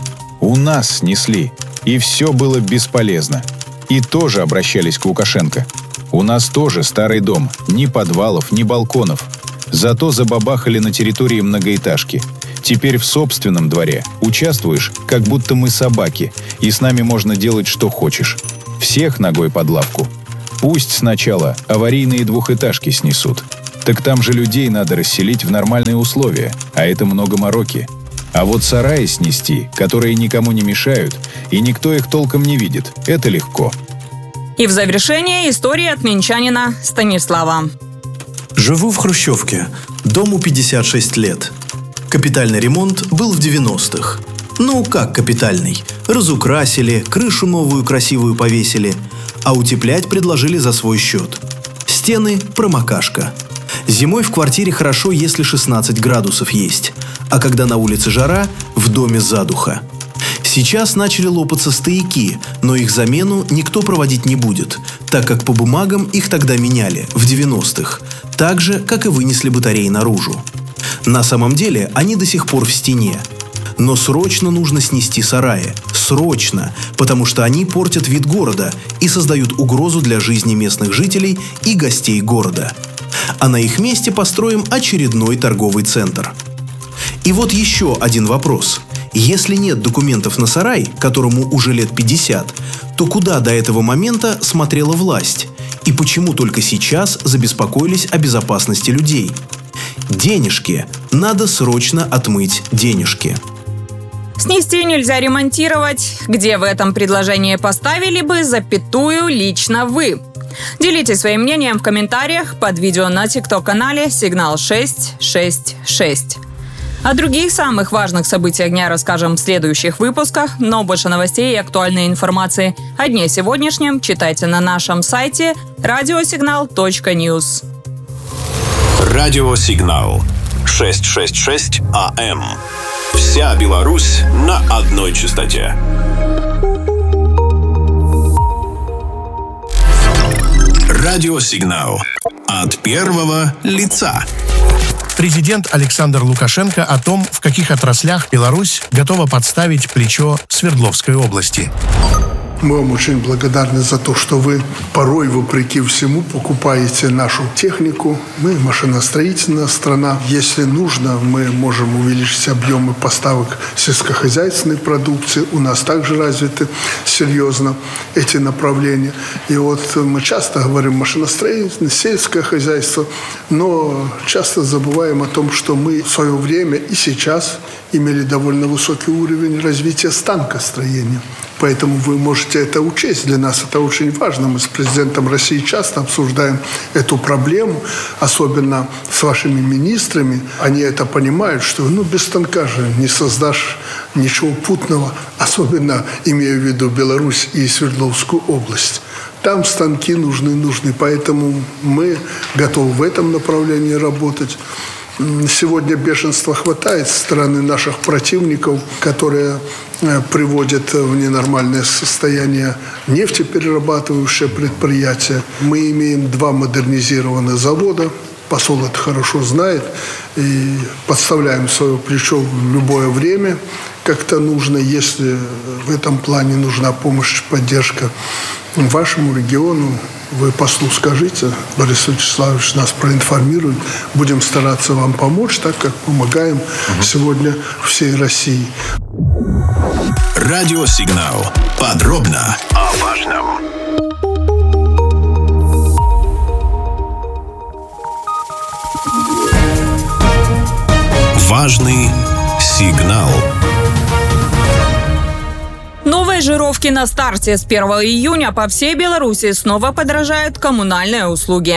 У нас снесли, и все было бесполезно. И тоже обращались к Лукашенко. У нас тоже старый дом, ни подвалов, ни балконов. Зато забабахали на территории многоэтажки. Теперь в собственном дворе участвуешь, как будто мы собаки, и с нами можно делать, что хочешь. Всех ногой под лавку. Пусть сначала аварийные двухэтажки снесут. Так там же людей надо расселить в нормальные условия, а это много мороки. А вот сараи снести, которые никому не мешают, и никто их толком не видит, это легко. И в завершение история от минчанина Станислава. Живу в хрущевке. Дому пятьдесят шесть лет. Капитальный ремонт был в девяностых. Ну, как капитальный? Разукрасили, крышу новую красивую повесили, а утеплять предложили за свой счет. Стены – промокашка. Зимой в квартире хорошо, если шестнадцать градусов есть, а когда на улице жара – в доме задуха. Сейчас начали лопаться стояки, но их замену никто проводить не будет, так как по бумагам их тогда меняли, в девяностых, так же, как и вынесли батареи наружу. На самом деле они до сих пор в стене. Но срочно нужно снести сараи. Срочно, потому что они портят вид города и создают угрозу для жизни местных жителей и гостей города. А на их месте построим очередной торговый центр. И вот еще один вопрос. Если нет документов на сарай, которому уже лет пятьдесят, то куда до этого момента смотрела власть? И почему только сейчас забеспокоились о безопасности людей? Денежки. Надо срочно отмыть денежки. Снести нельзя ремонтировать. Где в этом предложении поставили бы запятую лично вы? Делитесь своим мнением в комментариях под видео на тикток-канале «Сигнал шесть шесть шесть». О других самых важных событиях дня расскажем в следующих выпусках, но больше новостей и актуальной информации о дне сегодняшнем читайте на нашем сайте радиосигнал точка ньюс. Радиосигнал шестьсот шестьдесят шесть АМ. Вся Беларусь на одной частоте. Радиосигнал от первого лица. Президент Александр Лукашенко о том, в каких отраслях Беларусь готова подставить плечо Свердловской области. Мы вам очень благодарны за то, что вы порой, вопреки всему, покупаете нашу технику. Мы машиностроительная страна. Если нужно, мы можем увеличить объемы поставок сельскохозяйственной продукции. У нас также развиты серьезно эти направления. И вот мы часто говорим машиностроительное, сельское хозяйство, но часто забываем о том, что мы в свое время и сейчас имели довольно высокий уровень развития станкостроения. Поэтому вы можете это учесть. Для нас это очень важно. Мы с президентом России часто обсуждаем эту проблему, особенно с вашими министрами. Они это понимают, что ну, без станка же не создашь ничего путного, особенно имея в виду Беларусь и Свердловскую область. Там станки нужны, нужны. Поэтому мы готовы в этом направлении работать. Сегодня бешенства хватает со стороны наших противников, которые приводят в ненормальное состояние нефтеперерабатывающие предприятия. Мы имеем два модернизированных завода посол это хорошо знает. И подставляем свое плечо в любое время, как-то нужно, если в этом плане нужна помощь, поддержка вашему региону. Вы послу скажите, Борис Вячеславович нас проинформирует. Будем стараться вам помочь, так как помогаем угу. сегодня всей России. Радиосигнал. Подробно о важном. Важный сигнал. Новые жировки на старте. С первого июня по всей Беларуси снова подорожают коммунальные услуги.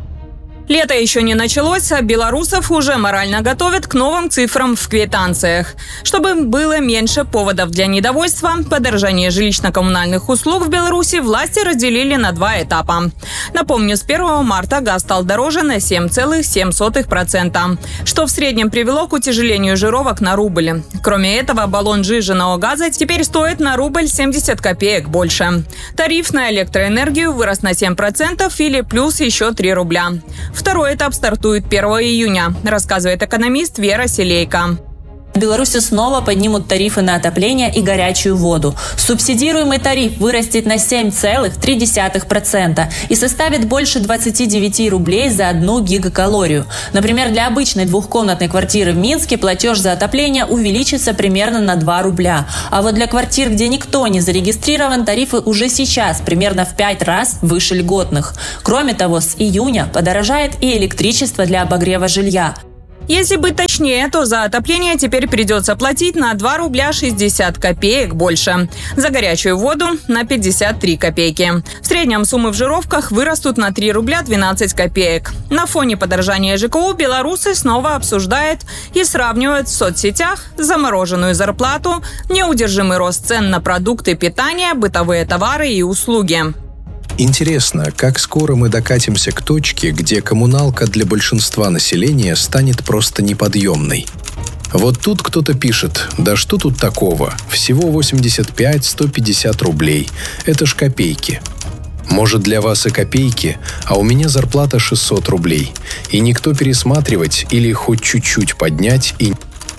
Лето еще не началось, а белорусов уже морально готовят к новым цифрам в квитанциях. Чтобы было меньше поводов для недовольства, подорожание жилищно-коммунальных услуг в Беларуси власти разделили на два этапа. Напомню, с первого марта газ стал дороже на семь целых семь десятых процента, что в среднем привело к утяжелению жировок на рубль. Кроме этого, баллон сжиженного газа теперь стоит на рубль семьдесят копеек больше. Тариф на электроэнергию вырос на семь процентов или плюс еще три рубля. Второй этап стартует первого июня, рассказывает экономист Вера Селейко. В Беларуси снова поднимут тарифы на отопление и горячую воду. Субсидируемый тариф вырастет на семь целых три десятых процента и составит больше двадцати девяти рублей за одну гигакалорию. Например, для обычной двухкомнатной квартиры в Минске платеж за отопление увеличится примерно на два рубля. А вот для квартир, где никто не зарегистрирован, тарифы уже сейчас примерно в пять раз выше льготных. Кроме того, с июня подорожает и электричество для обогрева жилья. Если быть точнее, то за отопление теперь придется платить на два рубля шестьдесят копеек больше. За горячую воду – на пятьдесят три копейки. В среднем суммы в жировках вырастут на три рубля двенадцать копеек. На фоне подорожания ЖКУ белорусы снова обсуждают и сравнивают в соцсетях замороженную зарплату, неудержимый рост цен на продукты питания, бытовые товары и услуги. Интересно, как скоро мы докатимся к точке, где коммуналка для большинства населения станет просто неподъемной. Вот тут кто-то пишет: да что тут такого, всего восемьдесят пять - сто пятьдесят рублей, это ж копейки. Может, для вас и копейки, а у меня зарплата шестьсот рублей, и никто пересматривать или хоть чуть-чуть поднять и...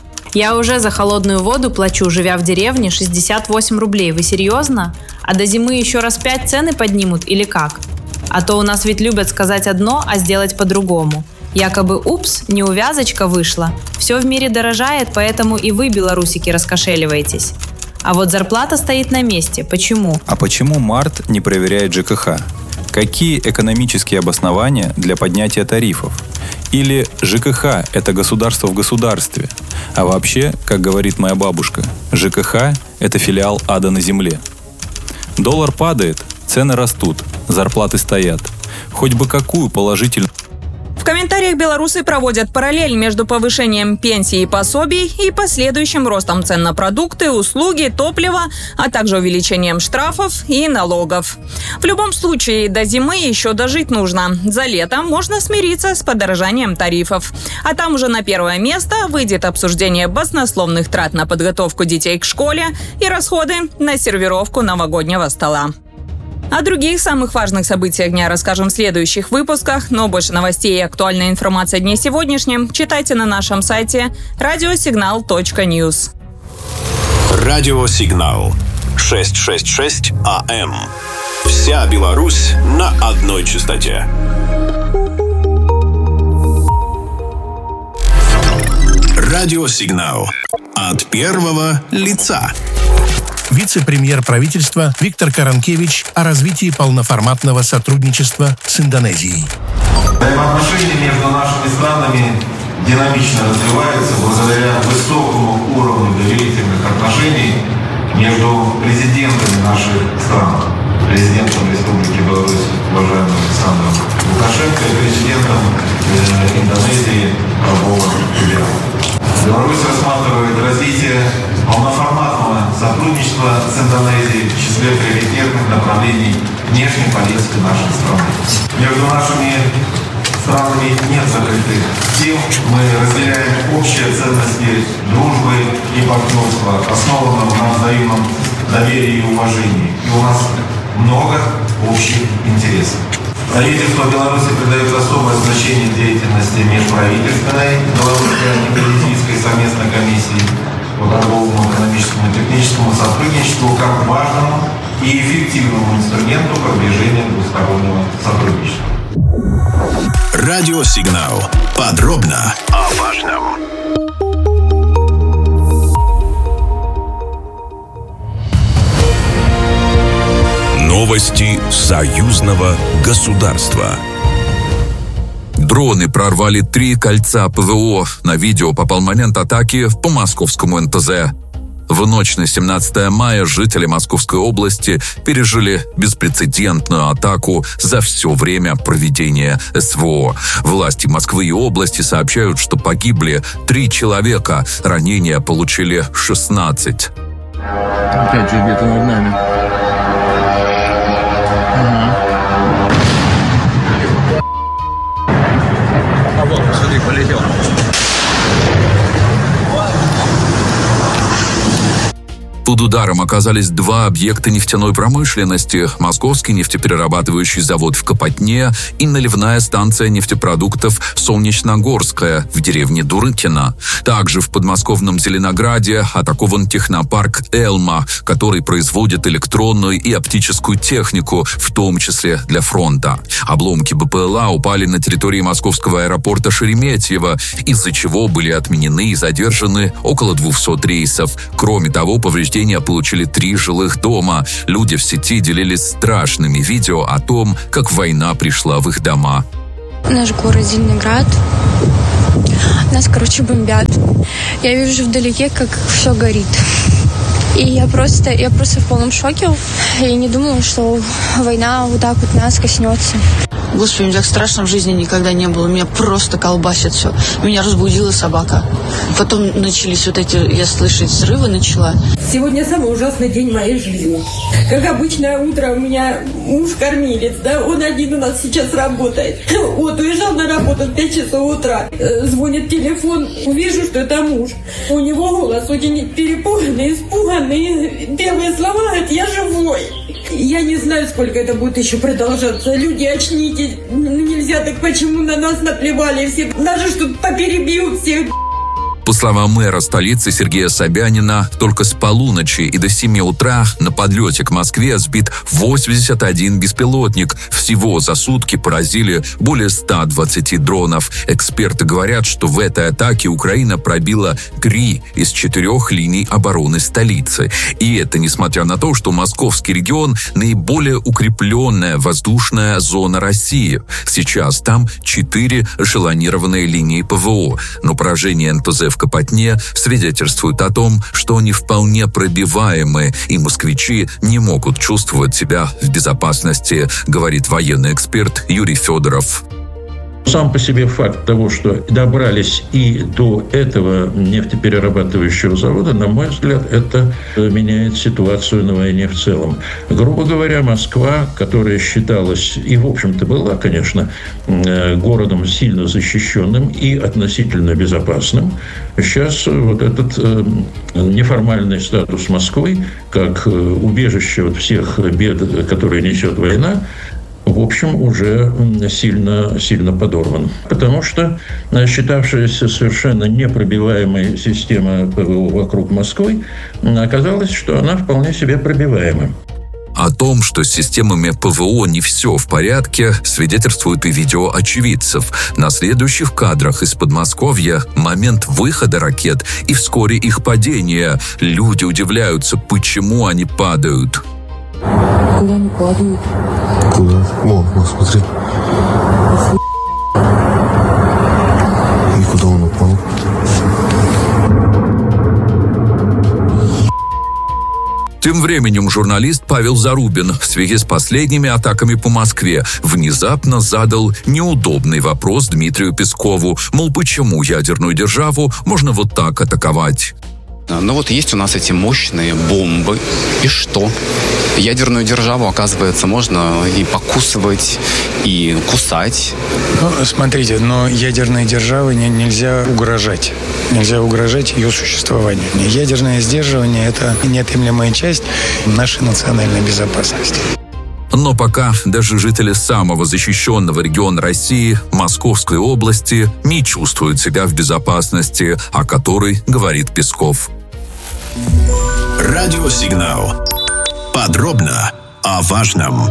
Я уже за холодную воду плачу, живя в деревне, шестьдесят восемь рублей. Вы серьезно? А до зимы еще раз пять цены поднимут или как? А то у нас ведь любят сказать одно, а сделать по-другому. Якобы упс, неувязочка вышла. Все в мире дорожает, поэтому и вы, белорусики, раскошеливаетесь. А вот зарплата стоит на месте. Почему? А почему МАРТ не проверяет ЖКХ? Какие экономические обоснования для поднятия тарифов? Или ЖКХ – это государство в государстве? А вообще, как говорит моя бабушка, ЖКХ – это филиал ада на земле. Доллар падает, цены растут, зарплаты стоят. Хоть бы какую положительную... В комментариях белорусы проводят параллель между повышением пенсий и пособий и последующим ростом цен на продукты, услуги, топливо, а также увеличением штрафов и налогов. В любом случае, до зимы еще дожить нужно. За лето можно смириться с подорожанием тарифов. А там уже на первое место выйдет обсуждение баснословных трат на подготовку детей к школе и расходы на сервировку новогоднего стола. О других самых важных событиях дня расскажем в следующих выпусках, но больше новостей и актуальной информации о дне сегодняшнем читайте на нашем сайте радиосигнал точка ньюс. Радиосигнал шестьсот шестьдесят шесть АМ. Вся Беларусь на одной частоте. Радиосигнал от первого лица. Вице-премьер правительства Виктор Каранкевич о развитии полноформатного сотрудничества с Индонезией. Взаимоотношения между нашими странами динамично развиваются благодаря высокому уровню доверительных отношений между президентами наших стран. Президентом Республики Беларусь, уважаемым Александром Лукашенко, и президентом э, Индонезии Прабово Субиранто. Беларусь рассматривает развитие полноформатного сотрудничества с Индонезией в числе приоритетных направлений внешней политики нашей страны. Между нашими странами нет закрытых тем. Мы разделяем общие ценности дружбы и партнерства, основанного на взаимном доверии и уважении. И у нас много общих интересов. Правительство Беларуси придает особое значение деятельности межправительственной белорусской антикризисной совместной комиссии по торговому, экономическому и техническому сотрудничеству как важному и эффективному инструменту продвижения двустороннего сотрудничества. Радиосигнал. Подробно о важном. Новости союзного государства. Дроны прорвали три кольца ПВО. На видео попал момент атаки по московскому эн тэ зэ. В ночь на семнадцатое мая жители Московской области пережили беспрецедентную атаку за все время проведения эс вэ о. Власти Москвы и области сообщают, что погибли три человека, ранения получили шестнадцать. Опять же где-то над нами. А вот, смотри, полетел. Под ударом оказались два объекта нефтяной промышленности – московский нефтеперерабатывающий завод в Копотне и наливная станция нефтепродуктов «Солнечногорская» в деревне Дурыкино. Также в подмосковном Зеленограде атакован технопарк «Элма», который производит электронную и оптическую технику, в том числе для фронта. Обломки бэ пэ эл а упали на территории московского аэропорта Шереметьево, из-за чего были отменены и задержаны около двухсот рейсов. Кроме того, повреждения получили три жилых дома. Люди в сети делились страшными видео о том, как война пришла в их дома. Наш город Зеленоград. Нас, короче, бомбят. Я вижу вдалеке, как все горит. И я просто, я просто в полном шоке. Я не думала, что война вот так вот нас коснется. Господи, мне так страшно в жизни никогда не было. Меня просто колбасит все. Меня разбудила собака. Потом начались вот эти, я слышать, взрывы начала. Сегодня самый ужасный день моей жизни. Как обычное утро у меня муж кормилец, да, он один у нас сейчас работает. Вот, уезжал на работу в пять часов утра. Звонит телефон, вижу, что это муж. У него голос очень перепуганный, испуганный. Первые слова говорят: я живой. Я не знаю, сколько это будет еще продолжаться. Люди, очнитесь. Ну, нельзя так, почему на нас наплевали все. Даже что поперебьют всех. По словам мэра столицы Сергея Собянина, только с полуночи и до семи утра на подлете к Москве сбит восемьдесят один беспилотник. Всего за сутки поразили более ста двадцати дронов. Эксперты говорят, что в этой атаке Украина пробила три из четырех линий обороны столицы. И это несмотря на то, что московский регион – наиболее укрепленная воздушная зона России. Сейчас там четыре эшелонированные линии ПВО. Но поражение эн тэ зэ в Копотне свидетельствует о том, что они вполне пробиваемы, и москвичи не могут чувствовать себя в безопасности, говорит военный эксперт Юрий Федоров. Сам по себе факт того, что добрались и до этого нефтеперерабатывающего завода, на мой взгляд, это меняет ситуацию на войне в целом. Грубо говоря, Москва, которая считалась и, в общем-то, была, конечно, городом сильно защищенным и относительно безопасным, сейчас вот этот неформальный статус Москвы, как убежище от всех бед, которые несет война, в общем, уже сильно, сильно подорван. Потому что считавшаяся совершенно непробиваемой система ПВО вокруг Москвы, оказалось, что она вполне себе пробиваема. О том, что с системами ПВО не все в порядке, свидетельствует и видео очевидцев. На следующих кадрах из Подмосковья момент выхода ракет и вскоре их падения. Люди удивляются, почему они падают. Куда они падают? Куда? О, вот, смотри. И куда он упал? Тем временем журналист Павел Зарубин в связи с последними атаками по Москве внезапно задал неудобный вопрос Дмитрию Пескову, мол, почему ядерную державу можно вот так атаковать? Ну вот есть у нас эти мощные бомбы. И что? Ядерную державу, оказывается, можно и покусывать, и кусать. Ну, смотрите, но ядерной державе не, нельзя угрожать. Нельзя угрожать ее существованию. Ядерное сдерживание – это неотъемлемая часть нашей национальной безопасности. Но пока даже жители самого защищенного региона России, Московской области, не чувствуют себя в безопасности, о которой говорит Песков. Радиосигнал. Подробно о важном.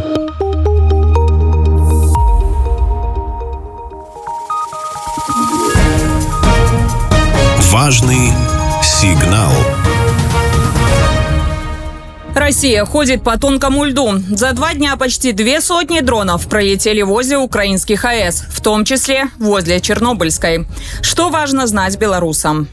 Важный сигнал. Россия ходит по тонкому льду. За два дня почти две сотни дронов пролетели возле украинских АЭС, в том числе возле Чернобыльской. Что важно знать белорусам?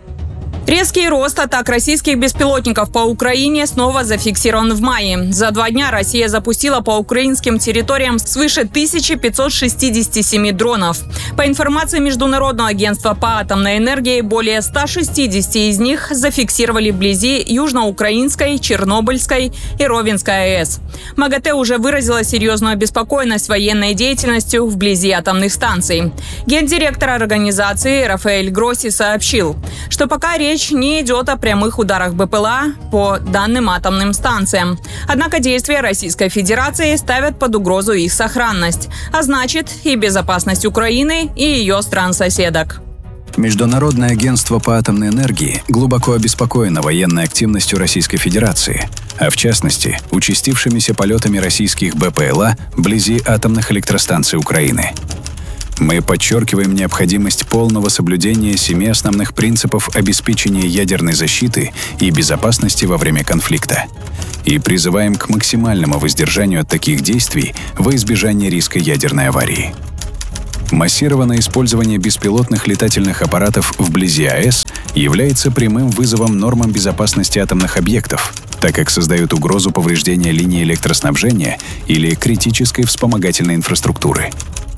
Резкий рост атак российских беспилотников по Украине снова зафиксирован в мае. За два дня Россия запустила по украинским территориям свыше тысячи пятисот шестидесяти семи дронов. По информации Международного агентства по атомной энергии, более ста шестидесяти из них зафиксировали вблизи Южноукраинской, Чернобыльской и Ровенской АЭС. МАГАТЭ уже выразила серьезную обеспокоенность военной деятельностью вблизи атомных станций. Гендиректор организации Рафаэль Гросси сообщил, что пока речь Речь не идет о прямых ударах БПЛА по данным атомным станциям. Однако действия Российской Федерации ставят под угрозу их сохранность, а значит и безопасность Украины и ее стран-соседок. Международное агентство по атомной энергии глубоко обеспокоено военной активностью Российской Федерации, а в частности, участившимися полетами российских БПЛА вблизи атомных электростанций Украины. Мы подчеркиваем необходимость полного соблюдения семи основных принципов обеспечения ядерной защиты и безопасности во время конфликта и призываем к максимальному воздержанию от таких действий во избежание риска ядерной аварии. Массированное использование беспилотных летательных аппаратов вблизи АЭС является прямым вызовом нормам безопасности атомных объектов, так как создают угрозу повреждения линии электроснабжения или критической вспомогательной инфраструктуры.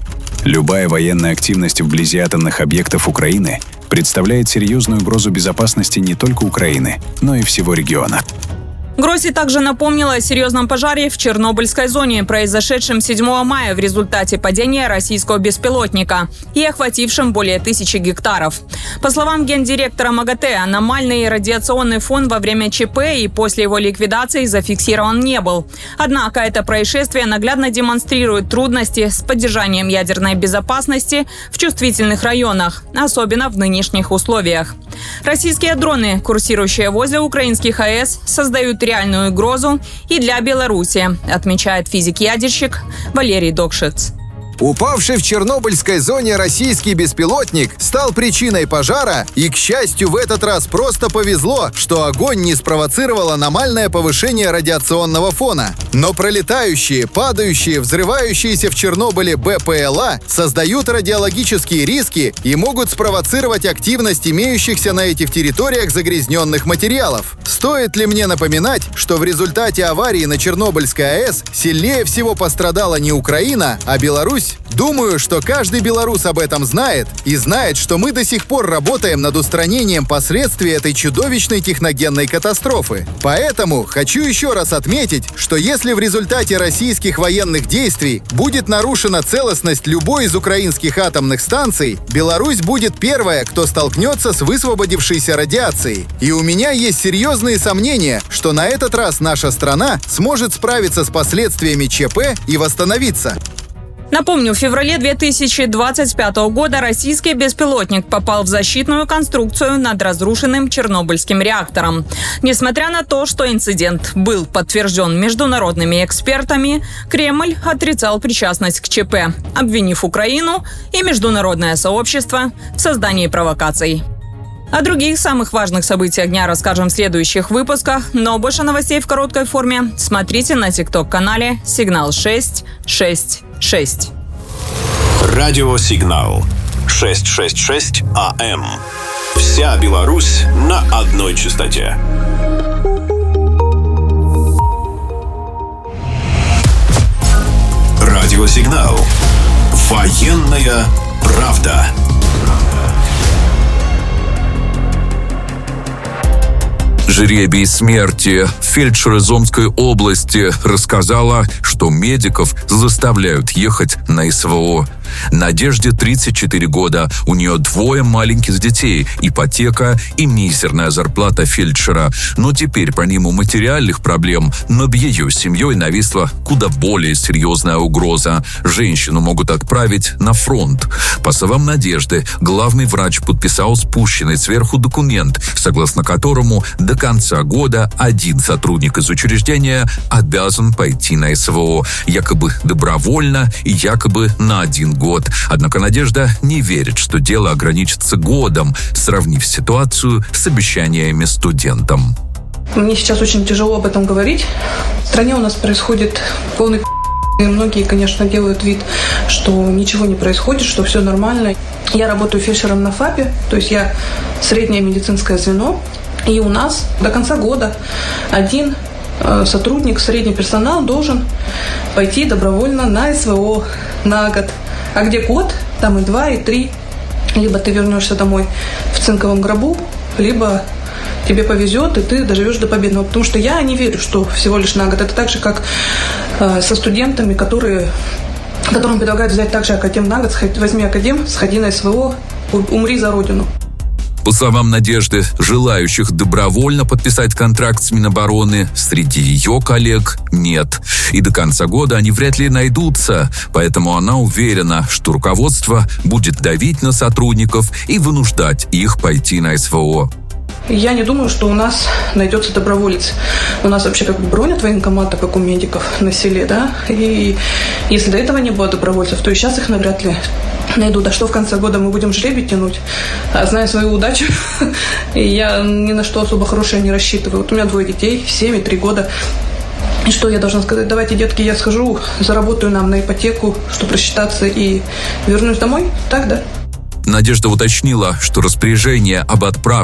Любая военная активность вблизи атомных объектов Украины представляет серьезную угрозу безопасности не только Украины, но и всего региона. Гросси также напомнила о серьезном пожаре в Чернобыльской зоне, произошедшем седьмого мая в результате падения российского беспилотника и охватившем более тысячи гектаров. По словам гендиректора МАГАТЭ, аномальный радиационный фон во время ЧП и после его ликвидации зафиксирован не был. Однако это происшествие наглядно демонстрирует трудности с поддержанием ядерной безопасности в чувствительных районах, особенно в нынешних условиях. Российские дроны, курсирующие возле украинских АЭС, создают реальную угрозу и для Беларуси, отмечает физик-ядерщик Валерий Докшиц. Упавший в Чернобыльской зоне российский беспилотник стал причиной пожара, и, к счастью, в этот раз просто повезло, что огонь не спровоцировал аномальное повышение радиационного фона. Но пролетающие, падающие, взрывающиеся в Чернобыле БПЛА создают радиологические риски и могут спровоцировать активность имеющихся на этих территориях загрязненных материалов. Стоит ли мне напоминать, что в результате аварии на Чернобыльской АЭС сильнее всего пострадала не Украина, а Беларусь? Думаю, что каждый белорус об этом знает и знает, что мы до сих пор работаем над устранением последствий этой чудовищной техногенной катастрофы. Поэтому хочу еще раз отметить, что если в результате российских военных действий будет нарушена целостность любой из украинских атомных станций, Беларусь будет первая, кто столкнется с высвободившейся радиацией. И у меня есть серьезные сомнения, что на этот раз наша страна сможет справиться с последствиями ЧП и восстановиться. Напомню, в феврале две тысячи двадцать пятого года российский беспилотник попал в защитную конструкцию над разрушенным Чернобыльским реактором. Несмотря на то, что инцидент был подтвержден международными экспертами, Кремль отрицал причастность к ЧП, обвинив Украину и международное сообщество в создании провокаций. О других самых важных событиях дня расскажем в следующих выпусках, но больше новостей в короткой форме смотрите на тикток-канале «Сигнал шесть шесть шесть». Радиосигнал шестьсот шестьдесят шесть АМ. Вся Беларусь на одной частоте. Радиосигнал. Военная правда. Жребий смерти. Фельдшер из Омской области рассказала, что медиков заставляют ехать на СВО. Надежде тридцать четыре года. У нее двое маленьких детей, ипотека и мизерная зарплата фельдшера. Но теперь, помимо материальных проблем, над ее семьей нависла куда более серьезная угроза. Женщину могут отправить на фронт. По словам Надежды, главный врач подписал спущенный сверху документ, согласно которому до конца года один сотрудник из учреждения обязан пойти на СВО, якобы добровольно и якобы на один год. Однако Надежда не верит, что дело ограничится годом, сравнив ситуацию с обещаниями студентам. Мне сейчас очень тяжело об этом говорить. В стране у нас происходит полный и многие, конечно, делают вид, что ничего не происходит, что все нормально. Я работаю фельдшером на ФАПе, то есть я среднее медицинское звено. И у нас до конца года один сотрудник, средний персонал должен пойти добровольно на СВО на год. А где год, там и два, и три. Либо ты вернешься домой в цинковом гробу, либо тебе повезет, и ты доживешь до победного. Потому что я не верю, что всего лишь на год. Это так же, как э, со студентами, которые, которым предлагают взять также академ на год. Возьми академ, сходи на СВО, умри за родину. По словам Надежды, желающих добровольно подписать контракт с Минобороны среди ее коллег нет. И до конца года они вряд ли найдутся. Поэтому она уверена, что руководство будет давить на сотрудников и вынуждать их пойти на СВО. Я не думаю, что у нас найдется доброволец. У нас вообще как бы бронят военкомата, как у медиков на селе, да? И если до этого не было добровольцев, то и сейчас их навряд ли найдут. А что в конце года мы будем жребий тянуть? А зная свою удачу, я ни на что особо хорошее не рассчитываю. Вот у меня двое детей, семь и три года. И что я должна сказать? Давайте, детки, я схожу, заработаю нам на ипотеку, чтобы рассчитаться, и вернусь домой? Так, да? Надежда уточнила, что распоряжение об отправке